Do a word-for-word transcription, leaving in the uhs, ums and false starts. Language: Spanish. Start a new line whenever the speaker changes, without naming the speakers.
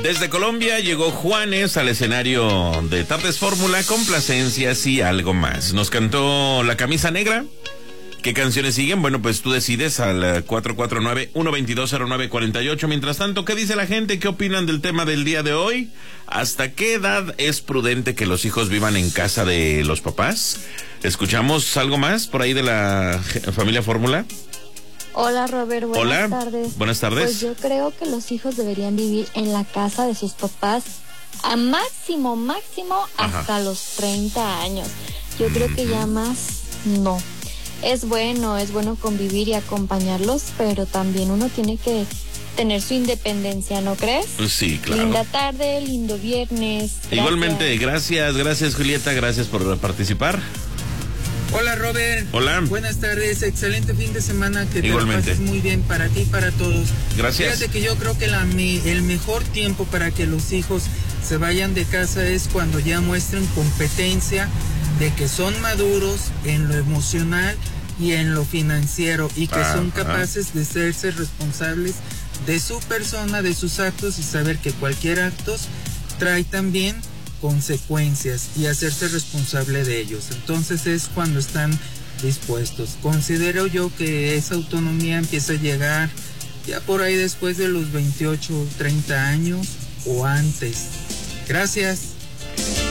Desde Colombia llegó Juanes al escenario de Tardes Fórmula, complacencias y algo más. Nos cantó La Camisa Negra. ¿Qué canciones siguen? Bueno, pues tú decides al cuatro cuatro nueve, uno dos dos, cero nueve cuatro ocho. Mientras tanto, ¿qué dice la gente? ¿Qué opinan del tema del día de hoy? ¿Hasta qué edad es prudente que los hijos vivan en casa de los papás? ¿Escuchamos algo más por ahí de la familia Fórmula?
Hola, Robert, buenas
Hola,
tardes.
Buenas tardes.
Pues yo creo que los hijos deberían vivir en la casa de sus papás a máximo, máximo
Ajá.
hasta los treinta años. Yo creo que ya más no. Es bueno, es bueno convivir y acompañarlos, pero también uno tiene que tener su independencia, ¿no crees?
Sí, claro.
Linda tarde, lindo viernes. Gracias.
Igualmente, gracias, gracias Julieta, gracias por participar.
Hola Robert.
Hola.
Buenas tardes, excelente fin de semana, que te
Igualmente.
lo pases muy bien para ti y para todos.
Gracias.
Fíjate que yo creo que la, el mejor tiempo para que los hijos se vayan de casa es cuando ya muestren competencia, de que son maduros en lo emocional y en lo financiero y que
ah,
son
ah.
capaces de serse responsables de su persona, de sus actos y saber que cualquier acto trae también consecuencias y hacerse responsable de ellos. Entonces es cuando están dispuestos. Considero yo que esa autonomía empieza a llegar ya por ahí después de los veintiocho, treinta años o antes. Gracias.